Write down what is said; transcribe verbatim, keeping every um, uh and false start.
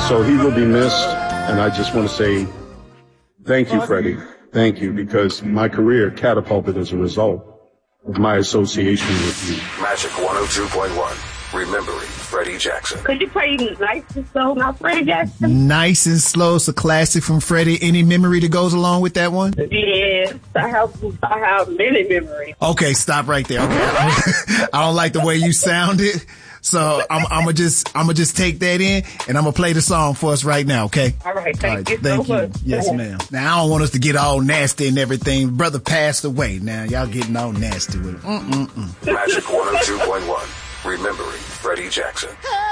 So he will be missed, and I just want to say thank you, Freddie. Thank you, because my career catapulted as a result of my association with you. Magic one oh two point one. Remembering Freddie Jackson. Could you play Nice and Slow, not Freddie Jackson? Nice and Slow. It's a classic from Freddie. Any memory that goes along with that one? Yes, I have, I have many memories. Okay, stop right there. Okay, I don't like the way you sounded. So I'm, I'm gonna just, I'm gonna just take that in, and I'm gonna play the song for us right now. Okay. All right. Thank all right, you thank so you. much. Yes, ma'am. Now I don't want us to get all nasty and everything. Brother passed away. Now y'all getting all nasty with it. Mm-mm-mm. Magic one oh two point one. Remembering Freddie Jackson.